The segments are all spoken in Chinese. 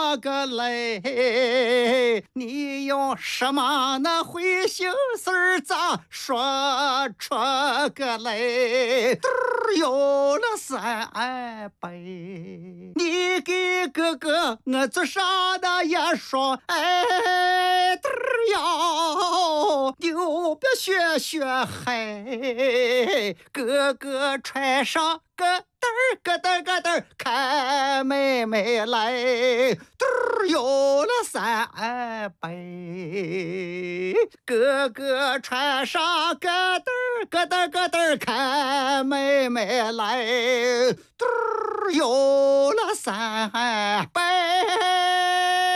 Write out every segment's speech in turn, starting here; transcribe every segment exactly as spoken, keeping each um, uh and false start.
个来？你用什么那回心事儿咋说出个来？有了三百，你给哥哥我做啥的也说，哎，嘚哟，牛别学学嗨，哥哥穿上个嘚儿咯嘚咯嘚儿，看妹妹来，嘚有了三百，哥哥穿上个嘚儿咯嘚咯嘚儿，看妹妹来，嘚有了三百。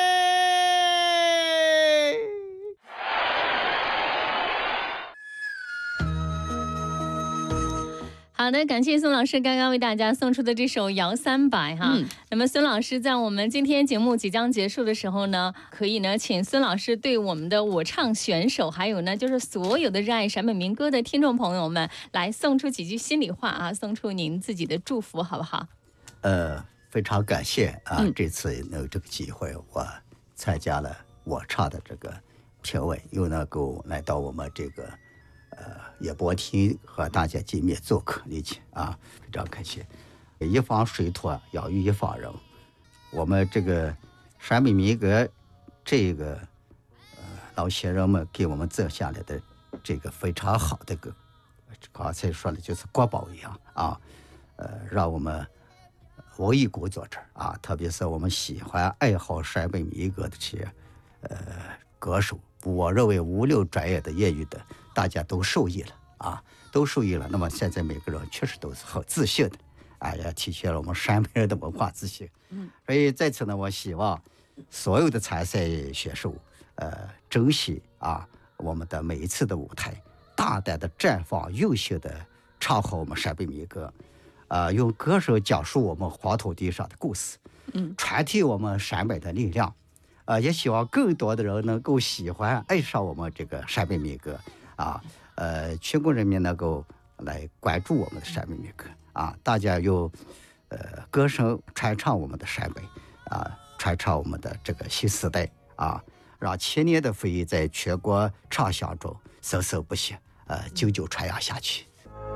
好的，感谢孙老师刚刚为大家送出的这首《摇三百》哈。嗯、那么孙老师在我们今天节目即将结束的时候呢，可以呢请孙老师对我们的我唱选手，还有呢就是所有的热爱陕北民歌的听众朋友们，来送出几句心里话啊，送出您自己的祝福，好不好？ 呃，非常感谢啊，嗯、这次有这个机会，我参加了我唱的这个评委，又能够来到我们这个。呃，也播厅和大家见面做客理解啊，非常感谢。一方水土养育一方人，我们这个陕北民歌这个呃老先人们给我们择下来的这个非常好的个，刚才说的就是国宝一样啊，呃，让我们文艺工作者啊，特别是我们喜欢爱好陕北民歌的这些呃歌手，我认为无论专业的业余的。大家都受益了啊，都受益了。那么现在每个人确实都是很自信的，哎呀，体现了我们陕北人的文化自信。嗯，所以在此呢，我希望所有的参赛选手，呃，珍惜啊我们的每一次的舞台，大胆的绽放，优秀的唱好我们陕北民歌，啊、呃，用歌声讲述我们黄土地上的故事，嗯，传递我们陕北的力量，啊、呃，也希望更多的人能够喜欢爱上我们这个陕北民歌。啊，呃，全国人民能够来关注我们的陕北民歌啊，大家用呃歌声传唱我们的陕北啊，传唱我们的这个新时代啊，让千年的回忆在全国畅响中生生不息，呃，久久传扬下去。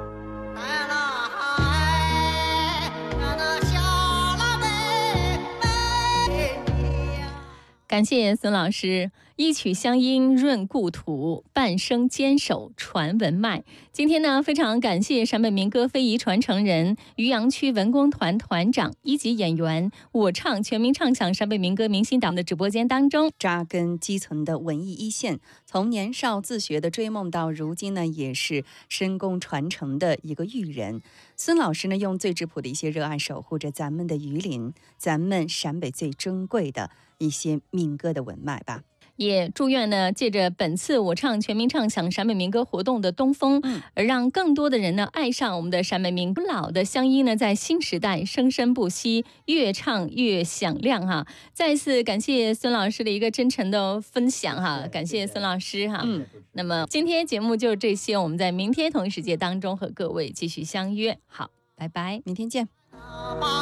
感谢孙老师，一曲乡音润故土，半生坚守传文脉。今天呢，非常感谢陕北民歌非遗传承人、渔阳区文工团团长、一级演员，我唱全民唱响陕北民歌明星档的直播间当中， 扎根基层的文艺一线，从年少自学的追梦到如今呢，也是深工传承的一个育人。孙老师呢，用最质朴的一些热爱守护着咱们的榆林，咱们陕北最珍贵的一些民歌的文脉吧。 也祝愿呢，借着本次我唱全民唱响陕北民歌活动的东风，嗯，而让更多的人呢爱上我们的陕北民歌，老的乡音呢在新时代生生不息，越唱越响亮哈。再次感谢孙老师的一个真诚的分享哈，感谢孙老师哈。嗯，那么今天节目就这些，我们在明天同一时间当中和各位继续相约，好，拜拜， 明天见。